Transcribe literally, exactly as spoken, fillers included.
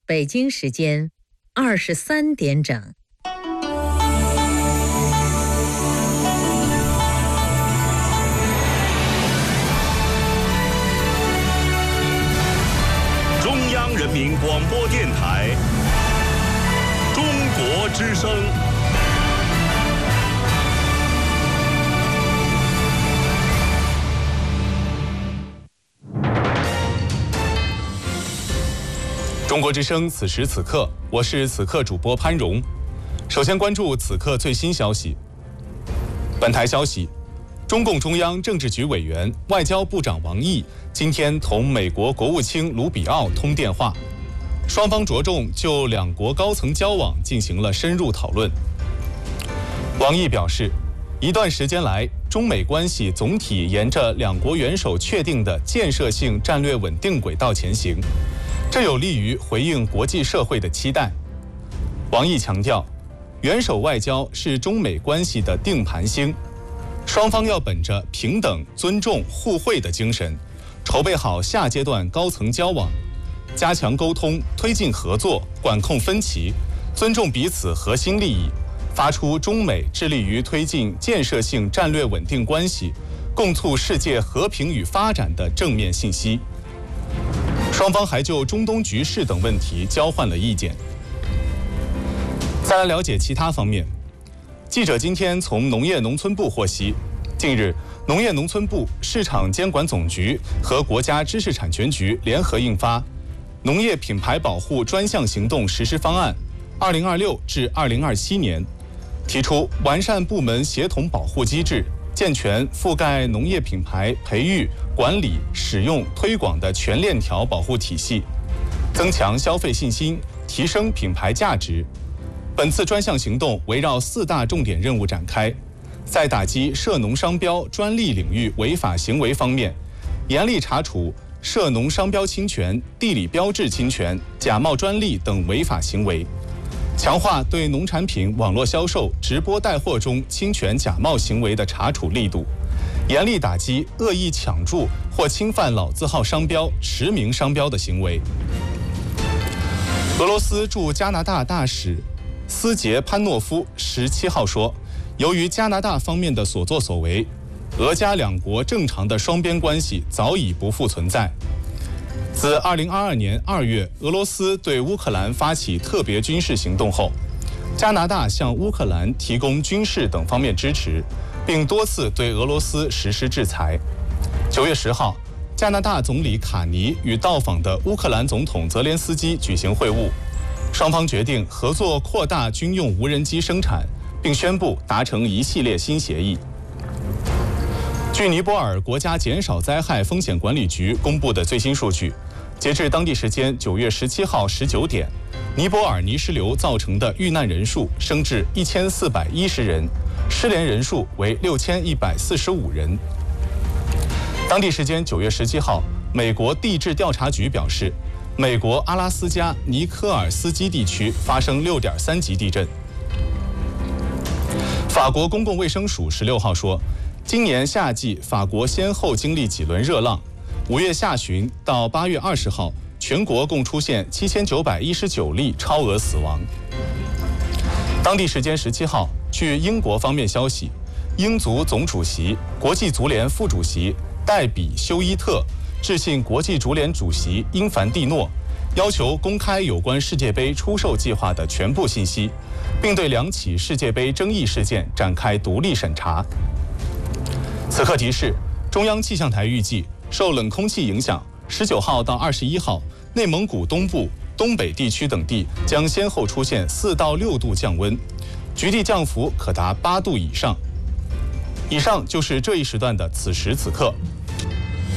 北京时间二十三点整。 中央人民广播电台中国之声。 中国之声，此时此刻，我是此刻主播潘荣。首先关注此刻最新消息。本台消息，中共中央政治局委员、外交部长王毅今天同美国国务卿卢比奥通电话，双方着重就两国高层交往进行了深入讨论。王毅表示，一段时间来，中美关系总体沿着两国元首确定的建设性战略稳定轨道前行，这有利于回应国际社会的期待。王毅强调，元首外交是中美关系的定盘星，双方要本着平等、尊重、互惠的精神，筹备好下阶段高层交往，加强沟通，推进合作，管控分歧，尊重彼此核心利益，发出中美致力于推进建设性战略稳定关系，共促世界和平与发展的正面信息。双方还就中东局势等问题交换了意见。再来了解其他方面，记者今天从农业农村部获悉，近日，农业农村部、市场监管总局和国家知识产权局联合印发《农业品牌保护专项行动实施方案（二零二六至二零二七年）》，提出完善部门协同保护机制，健全覆盖农业品牌培育、管理、使用、推广的全链条保护体系，增强消费信心，提升品牌价值。本次专项行动围绕四大重点任务展开，在打击涉农商标、专利领域违法行为方面，严厉查处涉农商标侵权、地理标志侵权、假冒专利等违法行为，强化对农产品网络销售、直播带货中侵权假冒行为的查处力度，严厉打击恶意抢注或侵犯老字号商标、驰名商标的行为。俄罗斯驻加拿大大使斯捷潘诺夫十七号说，由于加拿大方面的所作所为，俄加两国正常的双边关系早已不复存在。自二零二二年二月俄罗斯对乌克兰发起特别军事行动后，加拿大向乌克兰提供军事等方面支持，并多次对俄罗斯实施制裁。九月十号，加拿大总理卡尼与到访的乌克兰总统泽连斯基举行会晤，双方决定合作扩大军用无人机生产，并宣布达成一系列新协议。据尼泊尔国家减少灾害风险管理局公布的最新数据，截至当地时间九月十七号十九点，尼泊尔泥石流造成的遇难人数升至一千四百一十人，失联人数为六千一百四十五人。当地时间九月十七号，美国地质调查局表示，美国阿拉斯加尼科尔斯基地区发生六点三级地震。法国公共卫生署十六号说，今年夏季法国先后经历几轮热浪，五月下旬到八月二十号，全国共出现七千九百一十九例超额死亡。当地时间十七号，据英国方面消息，英足总主席、国际足联副主席戴比休伊特致信国际足联主席因凡蒂诺，要求公开有关世界杯出售计划的全部信息，并对两起世界杯争议事件展开独立审查。此刻提示，中央气象台预计，受冷空气影响，十九号到二十一号，内蒙古东部、东北地区等地将先后出现四到六度降温，局地降幅可达八度以上。以上就是这一时段的此时此刻。